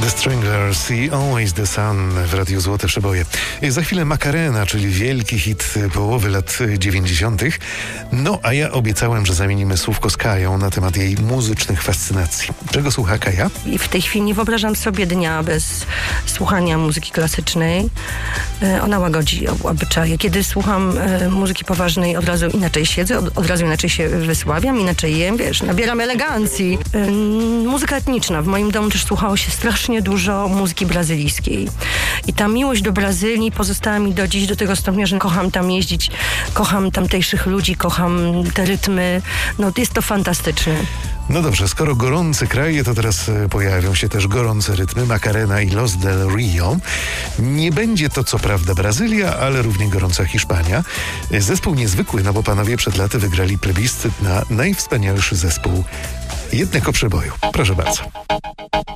The Stranger See Always the Sun w Radiu Złote Przeboje. Za chwilę Macarena, czyli wielki hit połowy lat 90. No, a ja obiecałem, że zamienimy słówko z Kają na temat jej muzycznych fascynacji. Czego słucha Kaja? I w tej chwili nie wyobrażam sobie dnia bez słuchania muzyki klasycznej. Ona łagodzi obyczaje. Kiedy słucham muzyki poważnej, od razu inaczej siedzę, od razu inaczej się wysławiam, inaczej jem, nabieram elegancji. Muzyka etniczna. W moim domu też słuchało się strasznie dużo muzyki brazylijskiej. I ta miłość do Brazylii pozostała mi do dziś, do tego stopnia, że kocham tam jeździć, kocham tamtejszych ludzi, kocham te rytmy. No, jest to fantastyczne. No dobrze, skoro gorący kraj, to teraz pojawią się też gorące rytmy Macarena i Los del Rio. Nie będzie to co prawda Brazylia, ale równie gorąca Hiszpania. Zespół niezwykły, no bo panowie przed laty wygrali plebiscyt na najwspanialszy zespół jednego przeboju. Proszę bardzo.